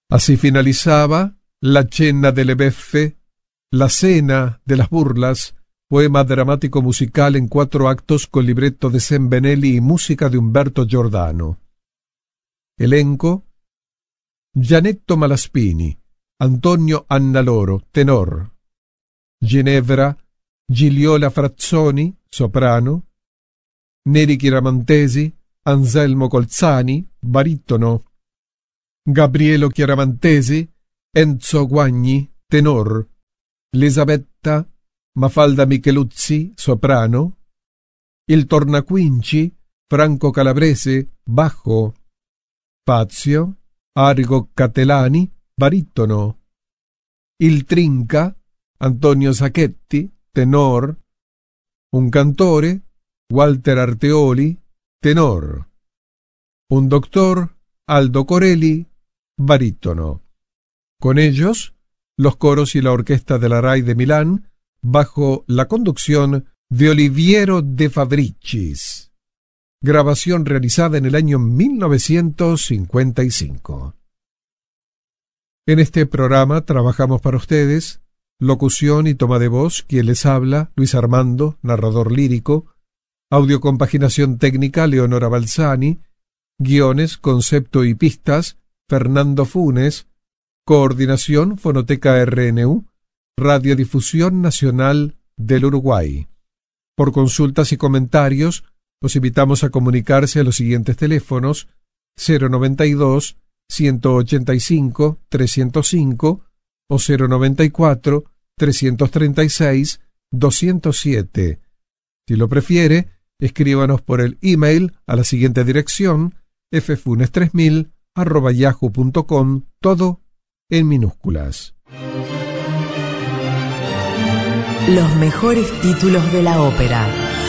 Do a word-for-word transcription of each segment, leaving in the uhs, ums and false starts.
Así finalizaba La cena delle beffe, La cena de las burlas, poema dramático musical en cuatro actos con libretto de Sembelli y música de Umberto Giordano. Elenco: Gianetto Malaspini, Antonio Annaloro, tenor; Ginevra Gigliola Frazzoni, soprano; Neri Chiaramantesi, Anselmo Colzani, baritono; Gabrielo Chiaramantesi, Enzo Guagni, tenor; Elisabetta Mafalda Micheluzzi, soprano; il Tornaquinci, Franco Calabrese, bajo; Fazio Arrigo Catelani, baritono; il Trinca, Antonio Sacchetti, tenor; un cantore, Walter Arteoli, tenor; un doctor, Aldo Corelli, barítono. Con ellos, los coros y la orquesta de la R A I de Milán, bajo la conducción de Oliviero De Fabricis. Grabación realizada en el año mil novecientos cincuenta y cinco. En este programa trabajamos para ustedes: locución y toma de voz, quien les habla, Luis Armando, narrador lírico; audiocompaginación técnica, Leonora Balsani; guiones, concepto y pistas, Fernando Funes; coordinación, Fonoteca R N U, Radiodifusión Nacional del Uruguay. Por consultas y comentarios, los invitamos a comunicarse a los siguientes teléfonos: cero noventa y dos, ciento ochenta y cinco, trescientos cinco o cero noventa y cuatro, trescientos treinta y seis, doscientos siete. Si lo prefiere, escríbanos por el email a la siguiente dirección: ffunes tres mil arroba yahoo punto com, todo en minúsculas. Los mejores títulos de la ópera.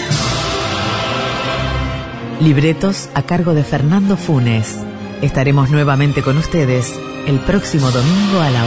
Libretos a cargo de Fernando Funes. Estaremos nuevamente con ustedes el próximo domingo a la